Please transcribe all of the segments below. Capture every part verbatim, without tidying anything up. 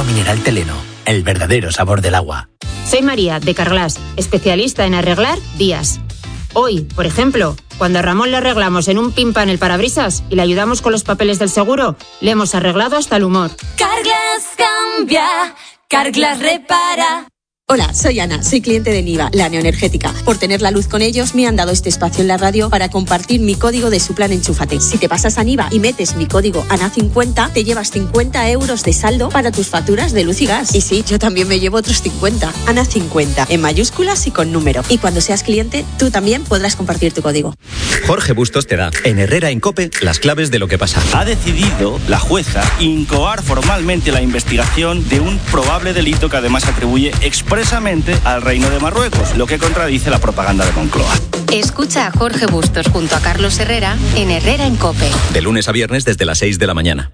mineral Teleno, el verdadero sabor del agua. Soy María, de Carglass, especialista en arreglar vías. Hoy, por ejemplo, cuando a Ramón le arreglamos en un pimpan el parabrisas y le ayudamos con los papeles del seguro, le hemos arreglado hasta el humor. Carglass cambia, Carglass repara. Hola, soy Ana, soy cliente de Niva, la neoenergética. Por tener la luz con ellos, me han dado este espacio en la radio para compartir mi código de su plan Enchúfate. Si te pasas a Niva y metes mi código A N A cincuenta, te llevas cincuenta euros de saldo para tus facturas de luz y gas. Y sí, yo también me llevo otros cincuenta. A N A cincuenta, en mayúsculas y con número. Y cuando seas cliente, tú también podrás compartir tu código. Jorge Bustos te da, en Herrera en COPE, las claves de lo que pasa. Ha decidido la jueza incoar formalmente la investigación de un probable delito que además atribuye expresamente al Reino de Marruecos, lo que contradice la propaganda de Moncloa. Escucha a Jorge Bustos junto a Carlos Herrera en Herrera en COPE. De lunes a viernes desde las seis de la mañana.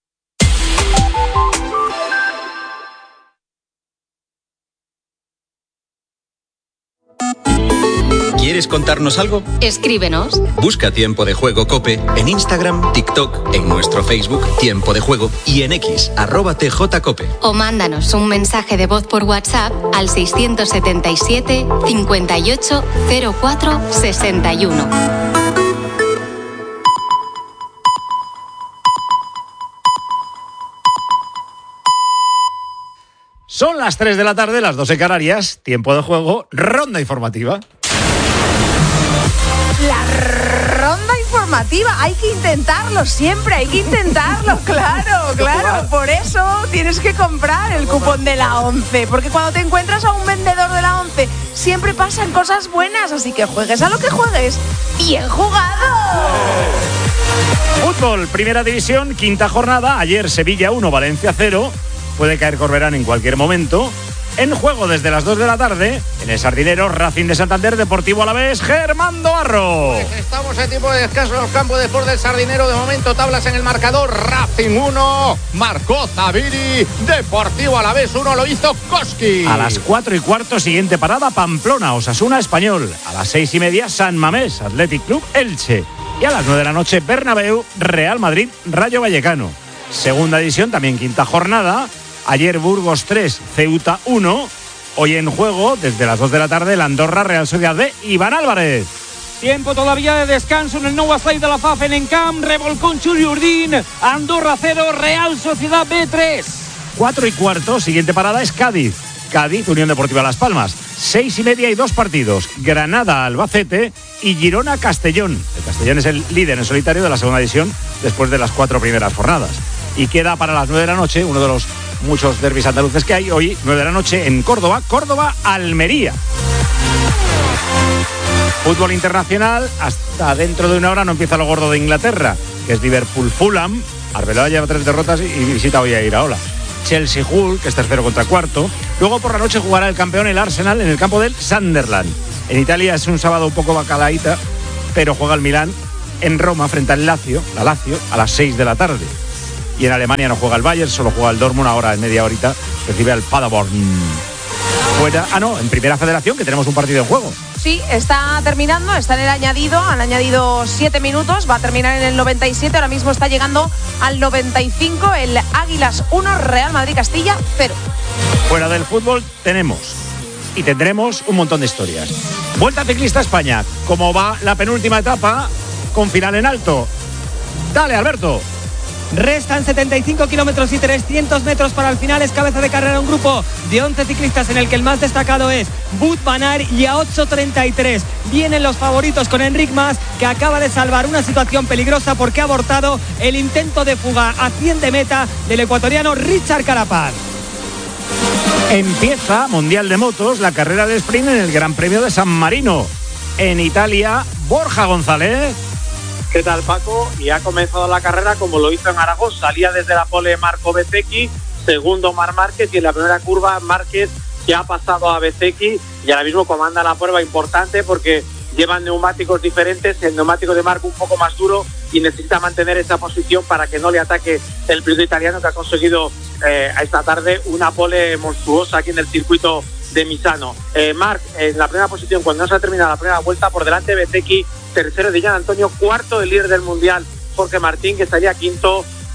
¿Quieres contarnos algo? Escríbenos. Busca Tiempo de Juego COPE en Instagram, TikTok, en nuestro Facebook Tiempo de Juego y en X, arroba T J COPE. O mándanos un mensaje de voz por WhatsApp al seiscientos setenta y siete, cincuenta y ocho, cero cuatro, sesenta y uno. Son las tres de la tarde, las dos en Canarias. Tiempo de Juego, ronda informativa. La ronda informativa, hay que intentarlo siempre, hay que intentarlo, claro, claro. Por eso tienes que comprar el cupón de la ONCE, porque cuando te encuentras a un vendedor de la ONCE siempre pasan cosas buenas, así que juegues a lo que juegues. ¡Bien jugado! Fútbol, primera división, quinta jornada. Ayer Sevilla uno, Valencia cero. Puede caer Corberán en cualquier momento. En juego desde las dos de la tarde, en el Sardinero, Racing de Santander, Deportivo Alavés, Germán Doarro. Pues estamos en tiempo de descanso en los campos de Sport del Sardinero. De momento, tablas en el marcador. Racing uno, marcó Zaviri. Deportivo Alavés uno, lo hizo Koski. A las cuatro y cuarto, siguiente parada, Pamplona, Osasuna, Español. A las seis y media, San Mamés, Athletic Club, Elche. Y a las nueve de la noche, Bernabéu, Real Madrid, Rayo Vallecano. Segunda división, también quinta jornada. Ayer Burgos tres, Ceuta uno. Hoy en juego, desde las dos de la tarde, la Andorra, Real Sociedad B, Iván Álvarez. Tiempo todavía de descanso en el Nou Estai de la F A F en Encamp. Revolcón Xuri Urdín, Andorra cero, Real Sociedad B tres. Cuatro y cuarto, siguiente parada es Cádiz. Cádiz, Unión Deportiva Las Palmas. Seis y media y dos partidos. Granada, Albacete y Girona, Castellón. El Castellón es el líder en solitario de la segunda división después de las cuatro primeras jornadas. Y queda para las nueve de la noche uno de los muchos derbis andaluces que hay hoy, nueve de la noche en Córdoba, Córdoba, Almería. Fútbol internacional, hasta dentro de una hora no empieza lo gordo de Inglaterra, que es Liverpool-Fulham. Arbeloa lleva tres derrotas y visita hoy a Iraola. Chelsea-Hull, que es tercero contra cuarto. Luego por la noche jugará el campeón, el Arsenal, en el campo del Sunderland. En Italia es un sábado un poco bacalaíta, pero juega el Milán en Roma frente al Lazio, la Lazio, a las seis de la tarde. Y en Alemania no juega el Bayern, solo juega el Dortmund. Ahora en media horita recibe al Paderborn. Fuera, ah no, en Primera Federación, que tenemos un partido en juego. Sí, está terminando, está en el añadido, han añadido siete minutos, va a terminar en el noventa y siete, ahora mismo está llegando al noventa y cinco, el Águilas uno, Real Madrid Castilla cero. Fuera del fútbol tenemos y tendremos un montón de historias. Vuelta Ciclista a España, ¿cómo va la penúltima etapa con final en alto? Dale, Alberto. Restan setenta y cinco kilómetros y trescientos metros para el final. Es cabeza de carrera un grupo de once ciclistas en el que el más destacado es Wout van Aert y a ocho treinta y tres vienen los favoritos con Enric Mas, que acaba de salvar una situación peligrosa porque ha abortado el intento de fuga a cien de meta del ecuatoriano Richard Carapaz. Empieza Mundial de Motos, la carrera de sprint en el Gran Premio de San Marino. En Italia, Borja González. ¿Qué tal, Paco? Y ha comenzado la carrera como lo hizo en Aragón. Salía desde la pole Marco Bezzecchi, segundo Marc Márquez, y en la primera curva Márquez ya ha pasado a Bezzecchi y ahora mismo comanda la prueba importante porque llevan neumáticos diferentes. El neumático de Marco un poco más duro y necesita mantener esa posición para que no le ataque el piloto italiano, que ha conseguido eh, esta tarde una pole monstruosa aquí en el circuito de Misano. Eh, Marc en la primera posición cuando no se ha terminado la primera vuelta, por delante de Bezzecchi, tercero de Gian Antonio, cuarto el líder del mundial Jorge Martín, que estaría quinto,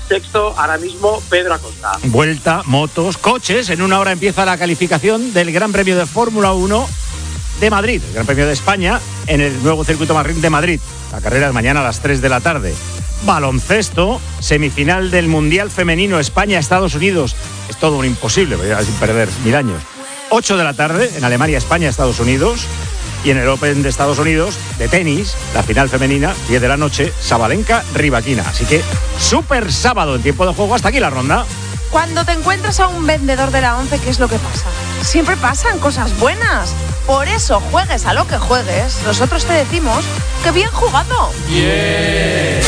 sexto ahora mismo Pedro Acosta. Vuelta, motos, coches. En una hora empieza la calificación del Gran Premio de Fórmula uno de Madrid, el Gran Premio de España, en el nuevo circuito Martín de Madrid. La carrera es mañana a las tres de la tarde. Baloncesto, semifinal del Mundial Femenino España-Estados Unidos. Es todo un imposible, voy a sin perder mil años. ocho de la tarde, en Alemania, España, Estados Unidos. Y en el Open de Estados Unidos, de tenis, la final femenina, diez de la noche, Sabalenka-Rivaquina. Así que, súper sábado en tiempo de juego. Hasta aquí la ronda. Cuando te encuentras a un vendedor de la once, ¿qué es lo que pasa? Siempre pasan cosas buenas. Por eso, juegues a lo que juegues, nosotros te decimos que bien jugado. Yeah.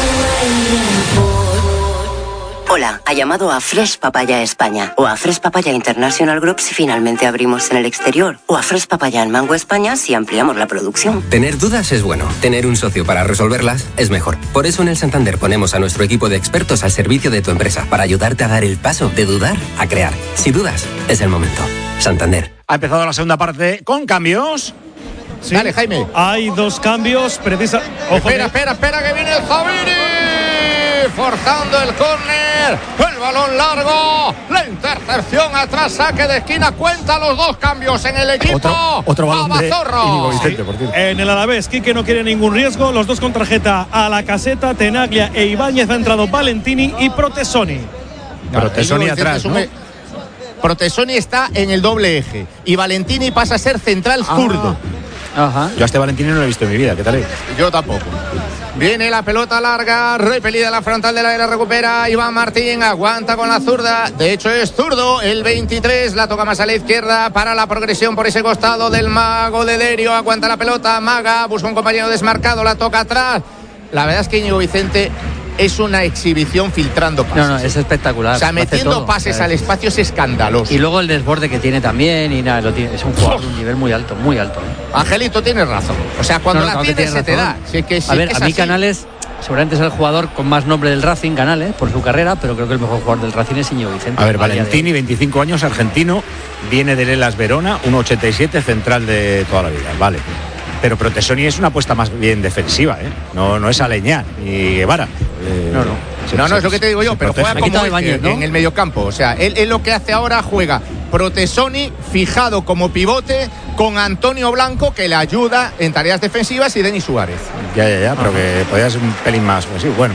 Hola, ha llamado a Fresh Papaya España o a Fresh Papaya International Group si finalmente abrimos en el exterior o a Fresh Papaya en Mango España si ampliamos la producción. Tener dudas es bueno, tener un socio para resolverlas es mejor. Por eso en el Santander ponemos a nuestro equipo de expertos al servicio de tu empresa para ayudarte a dar el paso de dudar a crear. Si dudas, es el momento. Santander. Ha empezado la segunda parte con cambios. Sí. Dale, Jaime. Hay dos cambios, precisa. Ojo espera, que... espera, espera, que viene el Zaviri. Forzando el córner, el balón largo, la intercepción atrás, saque de esquina, cuenta los dos cambios en el equipo. Otro, otro balón de Íñigo Vicente, por cierto. En el Alavés, Quique no quiere ningún riesgo, los dos con tarjeta a la caseta, Tenaglia e Ibáñez, ha entrado Valentini y Protesoni. Protesoni atrás, ¿no? Protesoni está en el doble eje y Valentini pasa a ser central ah. zurdo. Ajá. Yo a este Valentini no lo he visto en mi vida, ¿qué tal es? Yo tampoco. Viene la pelota larga, repelida la frontal de la área, recupera Iván Martín, aguanta con la zurda, de hecho es zurdo, el veintitrés, la toca más a la izquierda para la progresión por ese costado del mago de Derio, aguanta la pelota, Maga, busca un compañero desmarcado, la toca atrás. La verdad es que Íñigo Vicente es una exhibición filtrando pases. No, no, es espectacular. O sea, metiendo pases al espacio es escandaloso. Y luego el desborde que tiene también, y nada, lo tiene, es un jugador de un nivel muy alto, muy alto. Angelito, tienes razón. O sea, cuando no, no, la tienes se te da. Si es que, si a ver, es a mí así. Canales seguramente es el jugador con más nombre del Racing, Canales, por su carrera, pero creo que el mejor jugador del Racing es Íñigo Vicente. A ver, Valentini, veinticinco años, argentino, viene del Hellas Verona, uno ochenta y siete, central de toda la vida, vale. Pero Protesoni es una apuesta más bien defensiva, ¿eh? No, no es Aleñá ni Guevara. Eh, no, no. Se, no, no se, es lo que te digo yo, pero juega como Ibáñez, ¿no? en el mediocampo. O sea, él, él lo que hace ahora juega Protesoni fijado como pivote con Antonio Blanco que le ayuda en tareas defensivas y Denis Suárez. Ya, ya, ya, pero Ajá. que podría ser un pelín más. Pues sí, bueno.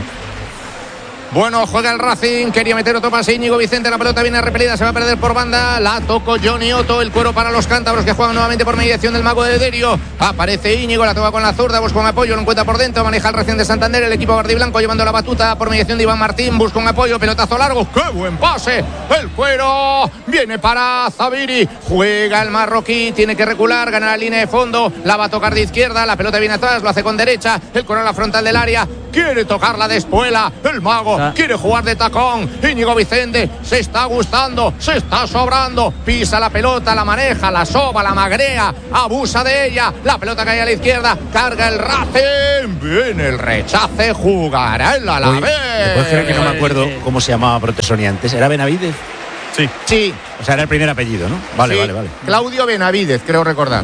Bueno, juega el Racing, quería meter otro pase Íñigo Vicente, la pelota viene repelida, se va a perder por banda, la tocó Johnny Otto, el cuero para los cántabros que juegan nuevamente por mediación del mago de Derio, aparece Íñigo, la toca con la zurda, busca un apoyo, lo encuentra por dentro, maneja el Racing de Santander, el equipo verde y blanco llevando la batuta por mediación de Iván Martín, busca un apoyo, pelotazo largo, ¡qué buen pase! El cuero viene para Zaviri, juega el marroquí, tiene que recular, gana la línea de fondo, la va a tocar de izquierda, la pelota viene atrás, lo hace con derecha, el cuero a la frontal del área, quiere tocarla de espuela, el mago ah. quiere jugar de tacón, Íñigo Vicente se está gustando, se está sobrando, pisa la pelota, la maneja, la soba, la magrea, abusa de ella, la pelota cae a la izquierda, carga el Racing, viene el rechace, jugará el Alavés. ¿Te puedes creer que no me acuerdo cómo se llamaba Protesoni antes? ¿Era Benavidez? Sí. Sí. O sea, era el primer apellido, ¿no? Vale, sí. vale, vale. Claudio Benavidez, creo recordar.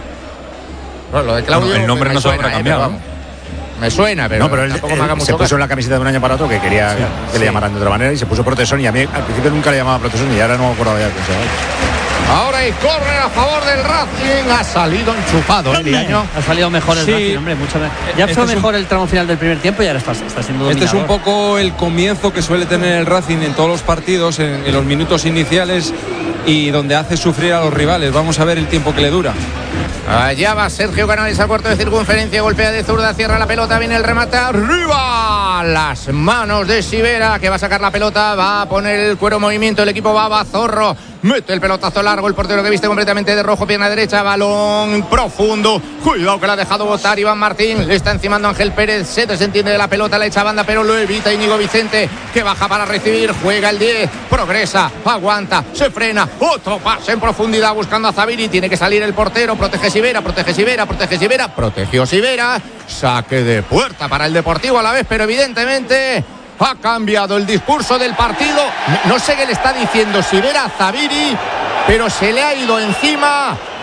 Bueno, lo de Claudio... Bueno, el nombre no se habrá cambiado, ¿no? Me suena, pero, no, pero él, él se puso caso. en la camiseta de un año para otro que quería sí, que sí. le llamaran de otra manera y se puso Protesoni. A mí al principio nunca le llamaba Protesoni y ahora no me acuerdo ya cómo se llama. Ahora y corre a favor del Racing. Ha salido enchufado el año. Ha salido mejor el sí. Racing, hombre. Mucho mejor. Ya este fue mejor un... el tramo final del primer tiempo y ahora está, está siendo dominador. Este es un poco el comienzo que suele tener el Racing en todos los partidos, en, en los minutos iniciales y donde hace sufrir a los rivales. Vamos a ver el tiempo que le dura. Allá va Sergio Canales al cuarto de circunferencia, golpea de zurda, cierra la pelota, viene el remate arriba, las manos de Sivera que va a sacar la pelota, va a poner el cuero en movimiento, el equipo va a Bazorro, mete el pelotazo largo, el portero que viste completamente de rojo, pierna derecha, balón profundo, cuidado que la ha dejado botar Iván Martín, le está encimando Ángel Pérez, se desentiende de la pelota, la echa banda pero lo evita Íñigo Vicente que baja para recibir, juega el diez, progresa, aguanta, se frena, otro pase en profundidad buscando a Zaviri, tiene que salir el portero, protege Sivera, protege Sivera, protege Sivera, protegió Sivera, saque de puerta para el Deportivo a la vez, pero evidentemente ha cambiado el discurso del partido. No sé qué le está diciendo Sivera a Zaviri, pero se le ha ido encima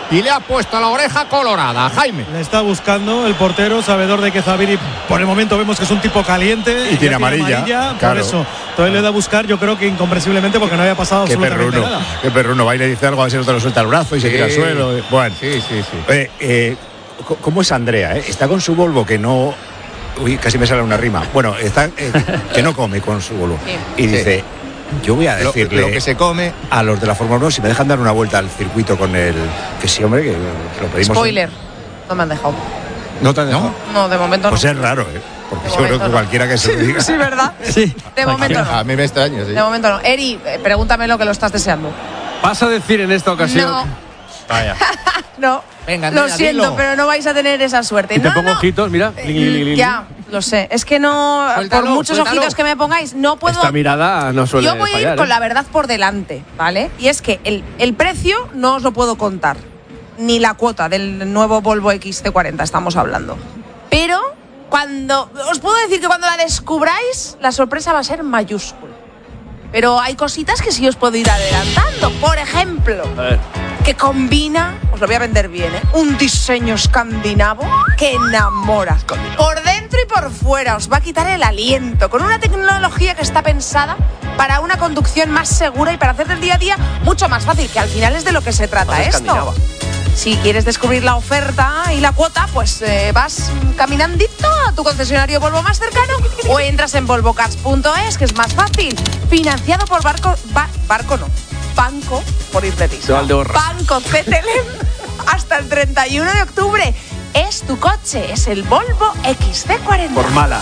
y le ha puesto la oreja colorada. Jaime. Le está buscando el portero, sabedor de que Zaviri, por el momento vemos que es un tipo caliente. Y tiene amarilla. amarilla claro. Por eso, entonces le da a buscar, yo creo que incomprensiblemente, porque no había pasado Qué absolutamente perruno, nada. qué perruno. Va y le dice algo, a ver si no te lo suelta el brazo y Sí. se tira al suelo. Bueno. Sí, sí, sí. Eh, eh, ¿Cómo es Andrea? Eh? Está con su Volvo que no... Uy, casi me sale una rima. Bueno, está eh, que no come con su Volvo. Sí. Y dice... Sí. Yo voy a Lo, decirle lo que se come a los de la Fórmula uno si me dejan dar una vuelta al circuito con el... Que sí, hombre, que lo pedimos... Spoiler. No me han dejado. ¿No te han dejado? No, de momento Pues no. es raro, ¿eh? Porque De yo creo que momento no. cualquiera que se lo diga... Sí, ¿verdad? Sí. De momento no. A mí me extraña, sí. De momento no. Eri, eh, pregúntame lo que lo estás deseando. ¿Vas a decir en esta ocasión? No. Vaya. No. Venga, Lo nena, siento, dilo. pero no vais a tener esa suerte. Y te No, pongo no. ojitos, mira. Eh, Ya, lo sé. Es que no, Suéltalo, por muchos suéltalo. ojitos que me pongáis, no puedo. Esta mirada no suele Yo voy a ir fallar, con ¿eh? la verdad por delante, ¿vale? Y es que el, el precio no os lo puedo contar. Ni la cuota del nuevo Volvo X C cuarenta estamos hablando. Pero cuando. Os puedo decir que cuando la descubráis, la sorpresa va a ser mayúscula. Pero hay cositas que sí os puedo ir adelantando. Por ejemplo. A ver. Que combina, os lo voy a vender bien, ¿eh? Un diseño escandinavo que enamora. Por dentro y por fuera, os va a quitar el aliento, con una tecnología que está pensada para una conducción más segura y para hacer del día a día mucho más fácil, que al final es de lo que se trata Más esto. escandinava. Si quieres descubrir la oferta y la cuota, pues eh, vas caminandito a tu concesionario Volvo más cercano o entras en volvo cars punto es, que es más fácil. Financiado por Barco... Ba- barco no. Banco, por ir de Se va al de Borras. Banco C T L M hasta el treinta y uno de octubre. Es tu coche, es el Volvo X C cuarenta. Por mala.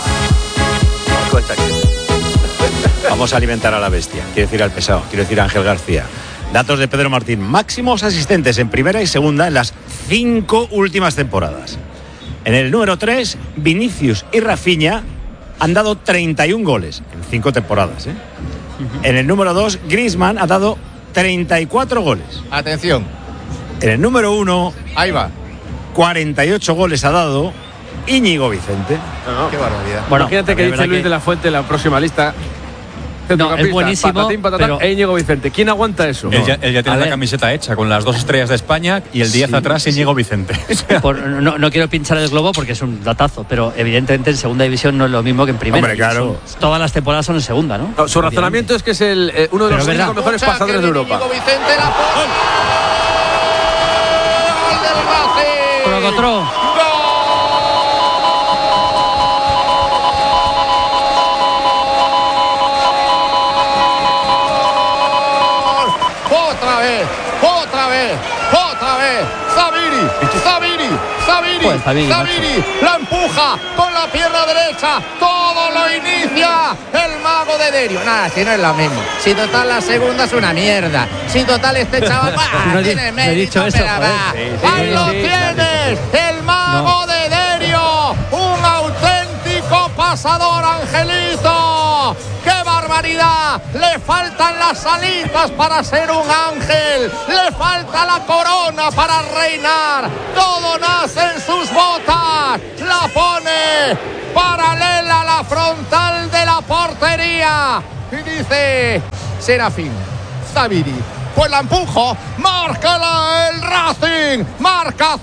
Coche aquí. Vamos a alimentar a la bestia. Quiero decir al pesado. Quiero decir a Ángel García. Datos de Pedro Martín. Máximos asistentes en primera y segunda en las cinco últimas temporadas. En el número tres, Vinicius y Rafinha han dado treinta y un goles en cinco temporadas. ¿eh? En el número dos, Griezmann ha dado treinta y cuatro goles. Atención. En el número uno, ahí va. cuarenta y ocho goles ha dado Íñigo Vicente. No, no. Qué barbaridad. Bueno, imagínate que de dice verdad Luis que- de la Fuente en la próxima lista. No, es Centrocampista, buenísimo, patatín, patatán, pero- e Íñigo Vicente. ¿Quién aguanta eso? Él ya, él ya A tiene la ver. camiseta hecha con las dos estrellas de España y el diez Sí, atrás sí. Íñigo Vicente. Por- no, no quiero pinchar el globo porque es un datazo, pero evidentemente en segunda división no es lo mismo que en primera. Hombre, claro. Son- todas las temporadas son en segunda, ¿no? No, su razonamiento es que es el, eh, uno de Pero los es verdad. cinco mejores Escucha, pasadores que de viene Europa. Íñigo Vicente, la pone. ¡Gol del Racing! Trocotro. Otra vez, otra vez, otra vez. Zaviri, Zaviri, Zaviri, Joder, Zaviri, Zaviri, la empuja con la pierna derecha. Todo lo inicia el mago de Derio. Nada, si no es lo mismo. Si total la segunda es una mierda. Si total este chaval, bah, No he di- tiene no he dicho mérito, eso, pero joder. va. Sí, sí, Ahí sí, lo sí, tienes, el mago de Derio. Un auténtico pasador, Angelito. ¡Qué barbaridad! Le faltan las alitas para ser un ángel. Le falta la corona para reinar. Todo nace en sus botas. La pone paralela a la frontal de la portería. Y dice Serafín Zaviri. Pues la empujo. Márcala el Racing. Marca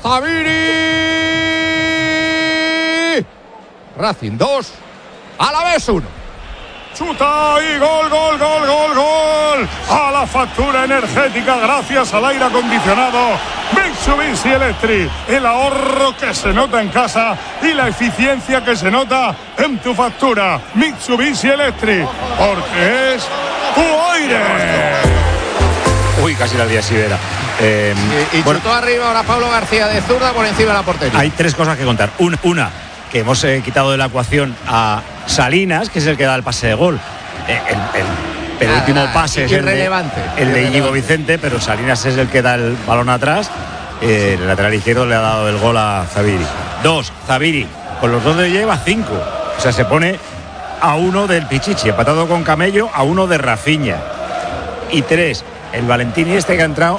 Zaviri. Racing dos. A la vez uno. Chuta y gol, gol, gol, gol, gol. A la factura energética gracias al aire acondicionado Mitsubishi Electric. El ahorro que se nota en casa y la eficiencia que se nota en tu factura. Mitsubishi Electric, porque es tu aire. Uy, casi la día Sibera. Eh, Y, y bueno, chutó arriba ahora Pablo García de zurda por encima de la portería. hay tres cosas que contar. Una, una que hemos eh, quitado de la ecuación a Salinas, que es el que da el pase de gol. Eh, el, el penúltimo Nada, nada, pase es el de, irrelevante, el de irrelevante. Íñigo Vicente, pero Salinas es el que da el balón atrás. Eh, el lateral izquierdo le ha dado el gol a Zaviri. Dos, Zaviri, con los dos de lleva cinco. O sea, se pone a uno del Pichichi, empatado con Camello, a uno de Rafinha. Y tres, el Valentini este que ha entrado.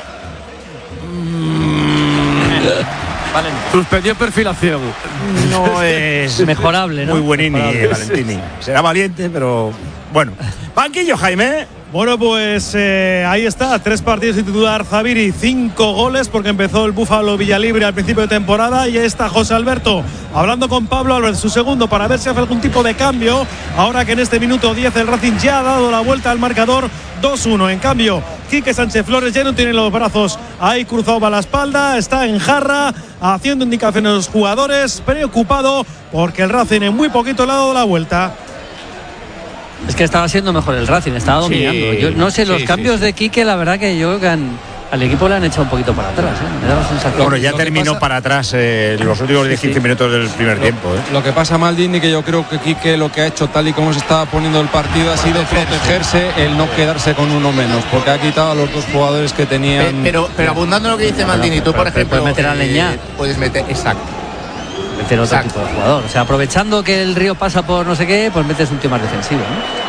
Suspendió perfilación. No es Mejorable, ¿no? muy buenini, Mejorable. Valentini. Será valiente, pero bueno. Banquillo, Jaime. Bueno, pues eh, ahí está, tres partidos sin titular Zaviri, cinco goles porque empezó el Búfalo Villalibre al principio de temporada y ahí está José Alberto hablando con Pablo Álvarez, su segundo, para ver si hace algún tipo de cambio, ahora que en este minuto diez el Racing ya ha dado la vuelta al marcador dos uno. En cambio, Quique Sánchez Flores ya no tiene los brazos ahí cruzados a la espalda, está en jarra, haciendo indicaciones a los jugadores, preocupado porque el Racing en muy poquito le ha dado la vuelta. Es que estaba siendo mejor el Racing, estaba dominando. Sí, yo no sé, los sí, cambios sí. de Quique, la verdad que yo creo que han, al equipo le han echado un poquito para atrás. ¿eh? Me da la sensación. Bueno, ya Lo que terminó pasa- para atrás eh, los últimos diez quince minutos del primer Lo, tiempo. ¿eh? lo que pasa, Maldini, que yo creo que Quique lo que ha hecho tal y como se estaba poniendo el partido ha sido protegerse, el no quedarse con uno menos, porque ha quitado a los dos jugadores que tenían. Pe- Pero, pero abundando en lo que dice Maldini, tú, por ejemplo. puedes meter a eh, Leñá. Puedes meter, exacto. Meter otro Exacto. tipo de jugador. O sea, aprovechando que el Río pasa por no sé qué, pues metes un tío más defensivo, ¿no?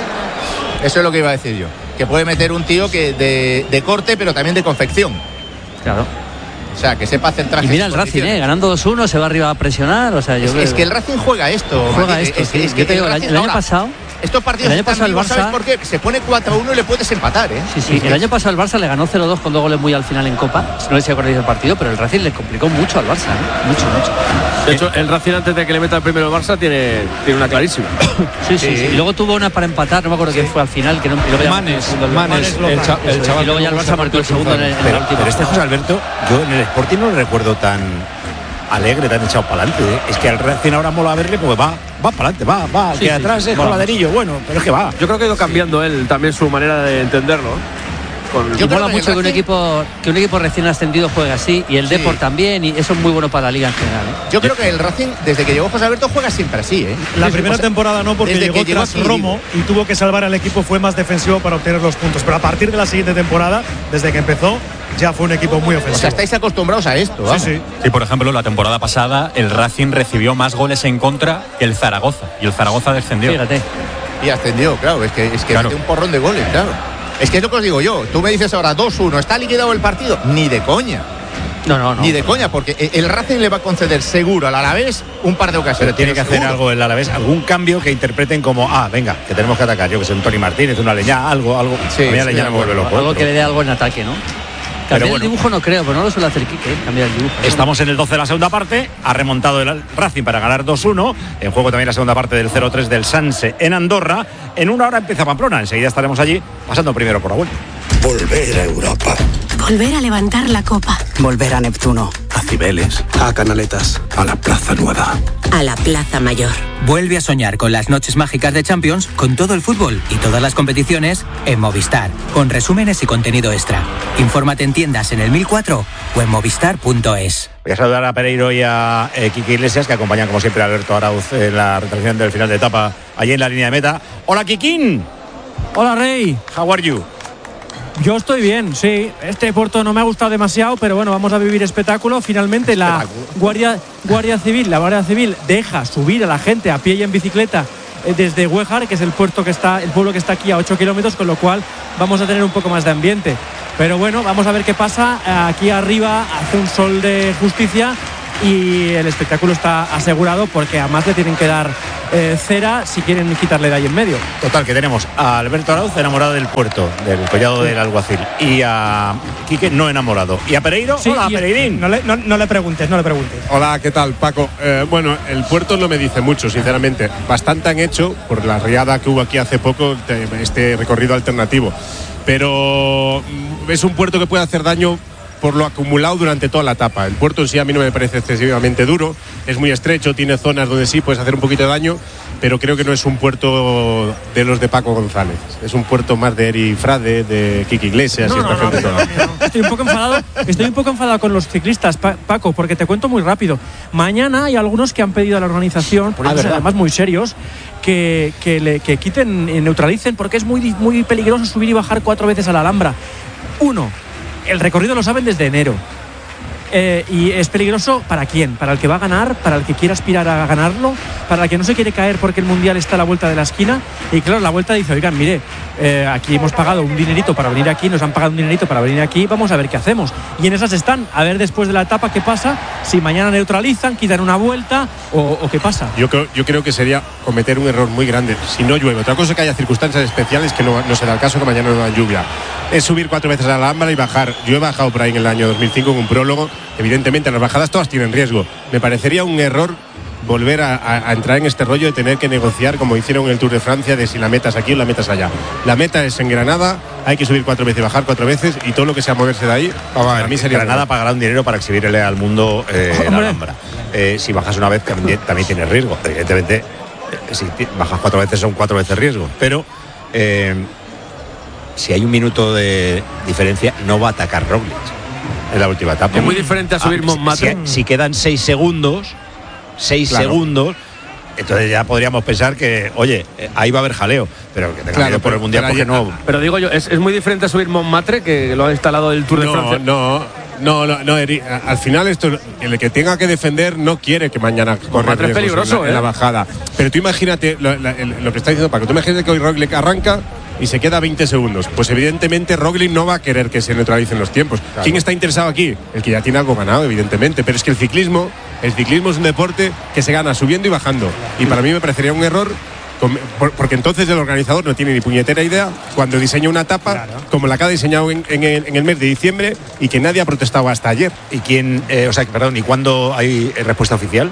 Eso es lo que iba a decir yo. Que puede meter un tío que de, de corte, pero también de confección. Claro. O sea, que sepa centrar. Y mira el Racing, ¿eh? Ganando dos uno, se va arriba a presionar. O sea, yo Es, creo es que el Racing juega esto. juega Maldini. esto, es, sí. es Yo que te digo, el Racing- año- el año ahora, pasado- estos partidos el año están pasado el vivos, ¿sabes Barça- por qué? Se pone cuatro a uno y le puedes empatar, ¿eh? Sí, sí. El año pasado el Barça le ganó cero dos con dos goles muy al final en Copa. No sé si acordáis del partido, pero el Racing le complicó mucho al Barça, ¿eh? Mucho, mucho. De hecho, el Racing antes de que le meta el primero el Barça tiene, tiene una clarísima. Sí, sí, sí. Y luego tuvo una para empatar, no me acuerdo quién fue al final. Que no, y luego ya Manes, el segundo, Manes, Manes, el cha- el eso es. chaval Y luego ya el que Barça marcó el segundo en, el- en la Pero, última. pero este José Alberto, yo en el Sporting no lo recuerdo tan alegre, tan echado para adelante. ¿eh? Es que al Racing ahora mola verle porque va, va para adelante, va, va, Sí, que sí, atrás es mola coladerillo, bueno, pero es que va. Yo creo que ha ido cambiando él también su manera de entenderlo. ¿eh? Con, Y mola mucho que un equipo que un equipo recién ascendido juegue así y el Sí. Depor también, y eso es muy bueno para la liga en general, ¿eh? Yo creo que el Racing, desde que llegó José Alberto, juega siempre así, ¿eh? La Desde- primera o sea, temporada no, porque desde llegó que llegó tras aquí, Romo y tuvo que salvar al equipo, fue más defensivo para obtener los puntos. Pero a partir de la siguiente temporada, desde que empezó, ya fue un equipo muy O ofensivo. sea, estáis acostumbrados a esto, vamos. Sí, sí. Sí, por ejemplo, la temporada pasada el Racing recibió más goles en contra que el Zaragoza y el Zaragoza descendió. Fíjate. Y ascendió, claro, es que, es que Claro. mete un porrón de goles, claro. Es que es lo que os digo yo. Tú me dices ahora dos uno, ¿está liquidado el partido? Ni de coña. No, no, no. Ni de coña, porque el Racing le va a conceder seguro al Alavés un par de ocasiones. Pero tiene que hacer seguro. algo el Alavés, algún cambio que interpreten como, ah, venga, que tenemos que atacar. Yo que sé, un Tony Martínez, una Leñá, algo, algo. Sí, a mí la sí, Leñá de me vuelve loco. Algo pero- que le dé algo en ataque, ¿no? Cambiar bueno. el dibujo no creo, pero no lo suele hacer Quique, ¿eh? Cambiar el dibujo. Estamos en el doce de la segunda parte, ha remontado el Racing para ganar dos uno, en juego también la segunda parte del cero tres del Sanse en Andorra. En una hora empieza Pamplona, enseguida estaremos allí pasando primero por la vuelta. Volver a Europa. Volver a levantar la copa. Volver a Neptuno. A Cibeles. A Canaletas. A la Plaza Nueva. A la Plaza Mayor. Vuelve a soñar con las noches mágicas de Champions, con todo el fútbol y todas las competiciones en Movistar, con resúmenes y contenido extra. Infórmate en tiendas en el mil cuatro o en movistar punto es. Voy a saludar a Pereiro y a eh, Kiki Iglesias, que acompañan como siempre a Alberto Arauz en la retransmisión del final de etapa allí en la línea de meta. Hola, Kikín. Hola, Rey. How are you? Yo estoy bien, sí. Este puerto no me ha gustado demasiado, pero bueno, vamos a vivir espectáculo. Finalmente la Guardia, Guardia Civil, la Guardia Civil deja subir a la gente a pie y en bicicleta eh, desde Huejar, que es el puerto que está, el pueblo que está aquí a ocho kilómetros, con lo cual vamos a tener un poco más de ambiente. Pero bueno, vamos a ver qué pasa. Aquí arriba hace un sol de justicia y el espectáculo está asegurado, porque además le tienen que dar eh, cera si quieren quitarle de ahí en medio. Total, que tenemos a Alberto Arauz enamorado del puerto, del collado del alguacil, y a Quique no enamorado. Y a Pereiro, Sí, hola, y- Pereirín. No le, no, no le preguntes, no le preguntes. Hola, ¿qué tal, Paco? Eh, bueno, el puerto no me dice mucho, sinceramente. Bastante han hecho por la riada que hubo aquí hace poco, te- este recorrido alternativo. Pero mm, es un puerto que puede hacer daño por lo acumulado durante toda la etapa. El puerto en sí a mí no me parece excesivamente duro, es muy estrecho, tiene zonas donde sí puedes hacer un poquito de daño, pero creo que no es un puerto de los de Paco González. Es un puerto más de Eri Frade, de Kiki Iglesias No, y esta no, no, gente no, toda. Estoy un poco enfadado, estoy un poco enfadado con los ciclistas, Pa- Paco, porque te cuento muy rápido. Mañana hay algunos que han pedido a la organización, por Ah, eso ¿verdad? además muy serios, que, que, le, que quiten y neutralicen, porque es muy, di- muy peligroso subir y bajar cuatro veces a la Alhambra. Uno, el recorrido lo saben desde enero. Eh, y es peligroso ¿para quién? ¿Para el que va a ganar? ¿Para el que quiere aspirar a ganarlo? ¿Para el que no se quiere caer porque el Mundial está a la vuelta de la esquina? Y claro, la vuelta dice, oigan, mire, eh, aquí hemos pagado un dinerito para venir aquí, nos han pagado un dinerito para venir aquí, vamos a ver qué hacemos. Y en esas están, a ver después de la etapa qué pasa, si mañana neutralizan, quitan una vuelta o, o qué pasa. Yo creo, yo creo que sería cometer un error muy grande si no llueve. Otra cosa es que haya circunstancias especiales que no, no será el caso, que mañana no da lluvia. Es subir cuatro veces a la Alhambra y bajar. Yo he bajado por ahí en el año dos mil cinco en un prólogo. Evidentemente las bajadas todas tienen riesgo. Me parecería un error volver a, a, a entrar en este rollo de tener que negociar como hicieron en el Tour de Francia, de si la meta es aquí o la meta es allá. La meta es en Granada, hay que subir cuatro veces y bajar cuatro veces, y todo lo que sea moverse de ahí, a, a mí sería Granada pagará un dinero para exhibirle al mundo eh, la Alhambra. Eh, si bajas una vez también, también tienes riesgo. Evidentemente, eh, si bajas cuatro veces son cuatro veces riesgo, pero eh, si hay un minuto de diferencia no va a atacar Roglic en la última etapa. Es muy diferente a subir ah, Montmartre. Si, si quedan seis segundos, seis claro. segundos, entonces ya podríamos pensar que, oye, ahí va a haber jaleo, pero que tenga Claro, miedo por pero- el Mundial pero porque ahí- no. Pero digo yo, es, es muy diferente a subir Montmartre, que lo ha instalado el Tour de no, Francia. No, no, no, no, Eri, a- al final esto, el que tenga que defender no quiere que mañana corra Montmartre es riesgos peligroso, en la, en la ¿eh? bajada. Pero tú imagínate lo, la- el- lo que está diciendo Paco, tú imagínate que hoy Roglic arranca y se queda veinte segundos. Pues evidentemente Roglic no va a querer que se neutralicen los tiempos. Claro. ¿Quién está interesado aquí? El que ya tiene algo ganado, evidentemente. Pero es que el ciclismo, el ciclismo es un deporte que se gana subiendo y bajando. Y para mí me parecería un error, con- por- porque entonces el organizador no tiene ni puñetera idea cuando diseña una etapa como la que ha diseñado en, en el, en el mes de diciembre y que nadie ha protestado hasta ayer. ¿Y quién, eh, o sea, perdón, ¿y cuándo hay eh, respuesta oficial?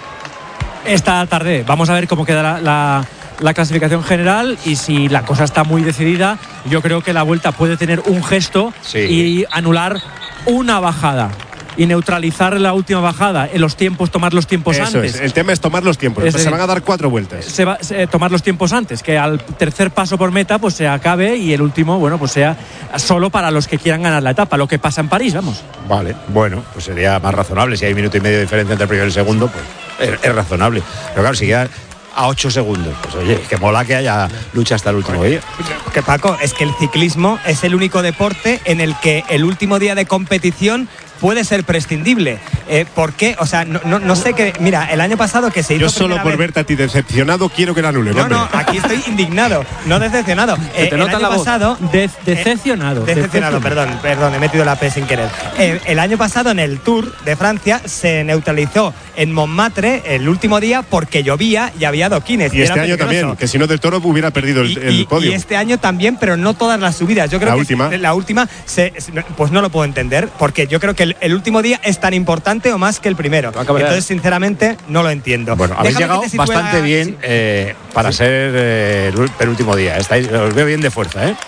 Esta tarde vamos a ver cómo queda la, la, la clasificación general, y si la cosa está muy decidida, yo creo que la Vuelta puede tener un gesto Sí. y anular una bajada y neutralizar la última bajada en los tiempos, tomar los tiempos Eso antes. es, el tema es tomar los tiempos. Es Pues se decir, van a dar cuatro vueltas. Se va, se- tomar los tiempos antes, que al tercer paso por meta pues se acabe, y el último, bueno, pues sea solo para los que quieran ganar la etapa, lo que pasa en París, vamos. Vale, bueno, pues sería más razonable. Si hay minuto y medio de diferencia entre el primero y el segundo, pues es, es razonable. Pero claro, si queda a ocho segundos, pues oye, que mola que haya lucha hasta el último día. Que Paco, es que el ciclismo es el único deporte en el que el último día de competición puede ser prescindible. Eh, ¿Por qué? O sea, no, no, no sé qué. Mira, el año pasado que se hizo. Yo solo primera por vez- verte a ti decepcionado quiero que la anulen. No, hombre. no, aquí estoy indignado, no decepcionado. Se te Eh, el nota año la voz. pasado. De- decepcionado. Eh, decepcionado, perdón, perdón, he metido la P sin querer. Eh, el año pasado en el Tour de Francia se neutralizó en Montmartre el último día porque llovía y había adoquines. Y era este año peligroso. también, que si no del Toro hubiera perdido el, el Y, podio. y este año también, pero no todas las subidas. Yo creo La que última. la última, se- se- pues no lo puedo entender, porque yo creo que el, el último día es tan importante o más que el primero. Entonces, sinceramente, no lo entiendo. Bueno, habéis Déjame llegado que te sitúe bastante a- bien eh, para ser eh, el penúltimo día. Estáis, os veo bien de fuerza, ¿eh?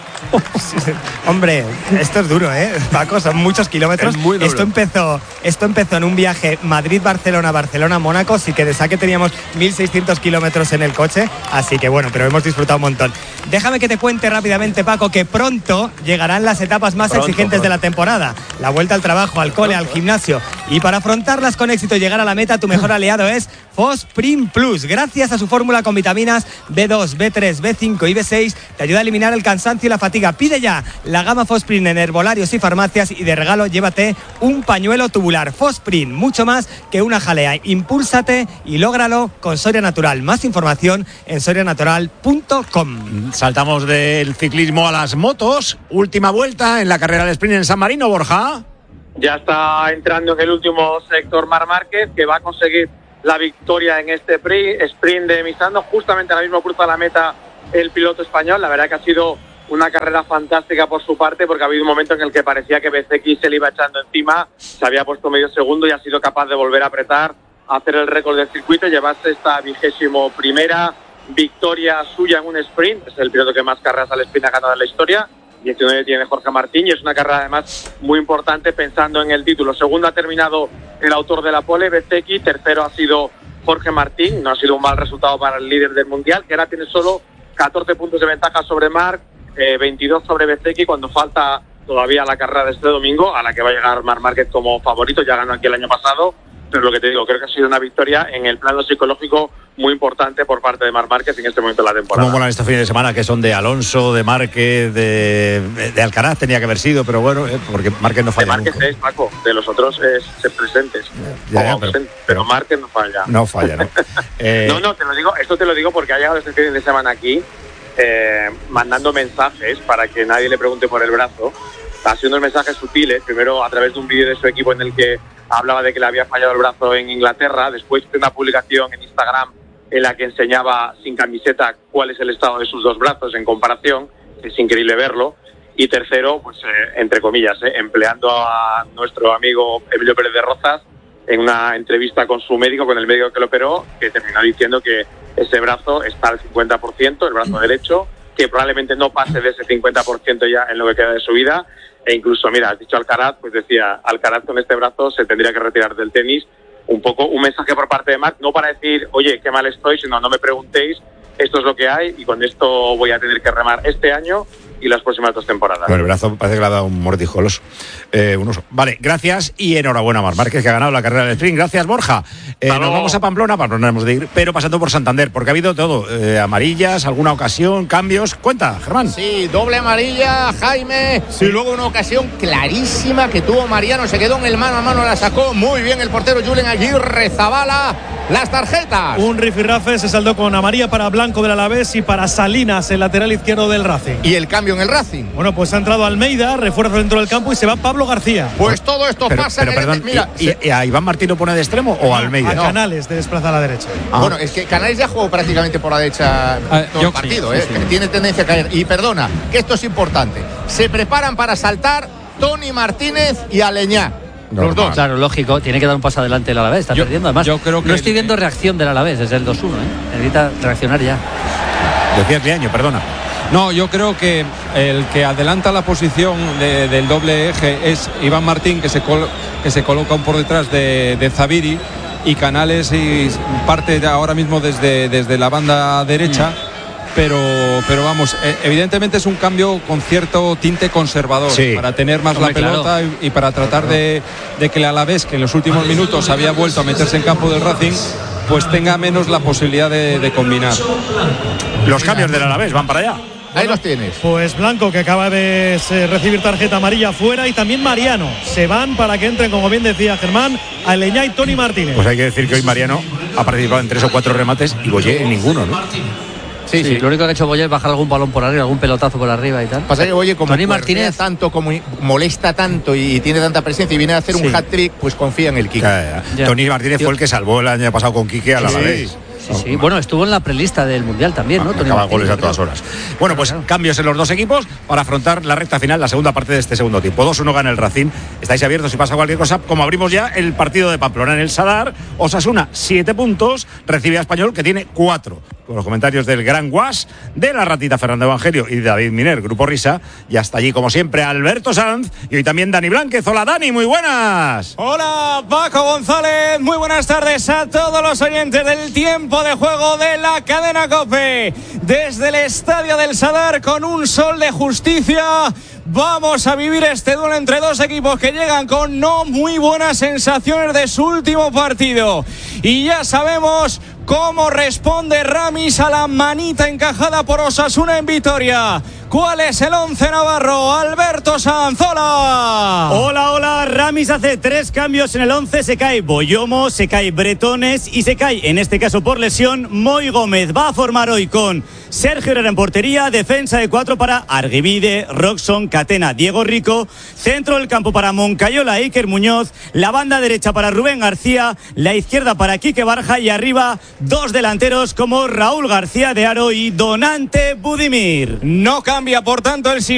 Hombre, esto es duro, ¿eh? Paco, son muchos kilómetros. Es muy duro. Esto empezó, esto empezó en un viaje Madrid-Barcelona, Barcelona-Mónaco, sí que de saque teníamos mil seiscientos kilómetros en el coche, así que bueno, pero hemos disfrutado un montón. Déjame que te cuente rápidamente, Paco, que pronto llegarán las etapas más Pronto, exigentes pronto. de la temporada. La vuelta al trabajo, al cole, al gimnasio. Y para afrontarlas con éxito y llegar a la meta, tu mejor aliado es Fosprin Plus. Gracias a su fórmula con vitaminas B dos, B tres, B cinco y B seis, te ayuda a eliminar el cansancio y la fatiga. Pide ya la gama Fosprin en herbolarios y farmacias, y de regalo llévate un pañuelo tubular. Fosprin, mucho más que una jalea. Impúlsate y lógralo con Soria Natural. Más información en soria natural punto com. Saltamos del ciclismo a las motos. Última vuelta en la carrera de sprint en San Marino, Borja. Ya está entrando en el último sector Marc Márquez, que va a conseguir la victoria en este pri- sprint de Misano. Justamente ahora mismo cruza la meta el piloto español. La verdad que ha sido una carrera fantástica por su parte, porque ha habido un momento en el que parecía que B C X se le iba echando encima, se había puesto medio segundo y ha sido capaz de volver a apretar, a hacer el récord del circuito, llevarse esta vigésimo primera victoria suya en un sprint. Es el piloto que más carreras al sprint ha ganado en la historia. diecinueve tiene Jorge Martín, y es una carrera además muy importante pensando en el título. Segundo ha terminado el autor de la pole, B C X. Tercero ha sido Jorge Martín. No ha sido un mal resultado para el líder del mundial, que ahora tiene solo catorce puntos de ventaja sobre Marc, eh, veintidós sobre B C X, cuando falta todavía la carrera de este domingo, a la que va a llegar Marc Márquez como favorito. Ya ganó aquí el año pasado, pero lo que te digo, creo que ha sido una victoria en el plano psicológico muy importante por parte de Marc Márquez en este momento de la temporada. ¿Cómo molan estos fines de semana que son de Alonso, de Márquez, de, de Alcaraz tenía que haber sido, pero bueno, eh, porque Márquez no falla de Márquez nunca. es, Paco, de los otros es ser presentes. Ya, ya, Como pero, ausente, pero Márquez no falla. No falla, ¿no? eh, no, no, te lo digo, esto te lo digo porque ha llegado este fin de semana aquí eh, mandando mensajes para que nadie le pregunte por el brazo, haciendo mensajes sutiles, primero a través de un vídeo de su equipo en el que hablaba de que le había fallado el brazo en Inglaterra, después de una publicación en Instagram en la que enseñaba sin camiseta cuál es el estado de sus dos brazos en comparación, es increíble verlo. Y tercero, pues eh, entre comillas, eh, empleando a nuestro amigo Emilio Pérez de Rozas en una entrevista con su médico, con el médico que lo operó, que terminó diciendo que ese brazo está al cincuenta por ciento, el brazo derecho, que probablemente no pase de ese cincuenta por ciento ya en lo que queda de su vida. E incluso, mira, has dicho Alcaraz, pues decía, Alcaraz con este brazo se tendría que retirar del tenis. Un poco un mensaje por parte de Marc, no para decir, oye, qué mal estoy, sino no me preguntéis, esto es lo que hay y con esto voy a tener que remar este año y las próximas dos temporadas. Bueno, el brazo parece que le ha dado un mordijoloso. Eh, un oso. Vale, gracias y enhorabuena a Marc Márquez, que ha ganado la carrera del sprint. Gracias, Borja. Eh, nos vamos a Pamplona, Pamplona hemos de ir, pero pasando por Santander, porque ha habido todo. Eh, amarillas, alguna ocasión, cambios. Cuenta, Germán. Sí, doble amarilla, Jaime. Sí. Y luego una ocasión clarísima que tuvo Mariano. Se quedó en el mano a mano, la sacó muy bien el portero Julen Aguirre Zabala. Las tarjetas. Un rifirrafe se saldó con amarilla para Blanco del Alavés y para Salinas, el lateral izquierdo del Racing. Y el cambio en el Racing. Bueno, pues ha entrado Almeida, refuerzo dentro del campo y se va Pablo García. Pues todo esto pero, pasa pero, en perdón, el... Mira, ¿y, y, y a Iván Martín lo pone de extremo o a Almeida? A no. Canales de desplaza a la derecha. Ah. Bueno, es que Canales ya jugó prácticamente por la derecha ah, todo yo, el partido, sí, ¿eh? Sí, sí. Tiene tendencia a caer. Y perdona, que esto es importante. Se preparan para saltar Tony Martínez y Aleñá. Los Normal. dos. Claro, lógico, tiene que dar un paso adelante el Alavés, está yo, perdiendo. Además, yo creo que no estoy el, viendo reacción del Alavés desde el dos uno, ¿eh? Necesita reaccionar ya. Decías de año, perdona. No, yo creo que el que adelanta la posición de, del doble eje es Iván Martín, que se, col, que se coloca por detrás de, de Zaviri, y Canales y parte ahora mismo desde, desde la banda derecha. Mm. Pero, pero vamos, evidentemente es un cambio con cierto tinte conservador, sí, para tener más Hombre, la pelota claro. y, y para tratar de, de que el Alavés, que en los últimos minutos había vuelto a meterse en campo del Racing, pues tenga menos la posibilidad de, de combinar. Los cambios del Alavés van para allá. Ahí los tienes. Pues Blanco, que acaba de recibir tarjeta amarilla fuera, y también Mariano. Se van para que entren, como bien decía Germán, Aleñá y Tony Martínez. Pues hay que decir que hoy Mariano ha participado en tres o cuatro remates y Boyer en ninguno, ¿no? Sí, sí, sí, lo único que ha hecho Boyer es bajar algún balón por arriba, algún pelotazo por arriba y tal. Pasa que Boyer, como Tony Martínez tanto, como molesta tanto y tiene tanta presencia y viene a hacer sí. un hat-trick, pues confía en el Quique. Ya, ya. Ya. Tony Martínez Yo... fue el que salvó el año pasado con Quique a la vez. Sí. Sí, sí. Bueno, estuvo en la prelista del Mundial también, ¿no? Ah, acaba goles a todas horas. Bueno, pues cambios en los dos equipos para afrontar la recta final, la segunda parte de este segundo tiempo. dos uno gana el Racing. Estáis abiertos si pasa cualquier cosa. Como abrimos ya el partido de Pamplona en el Sadar, Osasuna, siete puntos, recibe a Español, que tiene cuatro. Con los comentarios del gran Guas, de la ratita Fernando Evangelio y David Miner, Grupo Risa. Y hasta allí, como siempre, Alberto Sanz y hoy también Dani Blánquez. Hola, Dani, muy buenas. Hola, Paco González. Muy buenas tardes a todos los oyentes del tiempo de juego de la cadena COPE. Desde el estadio del Sadar, con un sol de justicia, vamos a vivir este duelo entre dos equipos que llegan con no muy buenas sensaciones de su último partido. Y ya sabemos cómo responde Ramis a la manita encajada por Osasuna en Vitoria. ¿Cuál es el once navarro? Alberto Sanz, hola. Hola, hola. Ramis hace tres cambios en el once. Se cae Boyomo, se cae Bretones y se cae, en este caso por lesión, Moy Gómez. Va a formar hoy con Sergio Herrera en portería, defensa de cuatro para Arguivide, Roxon, Catena, Diego Rico, centro del campo para Moncayola, Iker Muñoz, la banda derecha para Rubén García, la izquierda para Quique Barja y arriba dos delanteros como Raúl García de Aro y Donante Budimir. No cambia, por tanto, el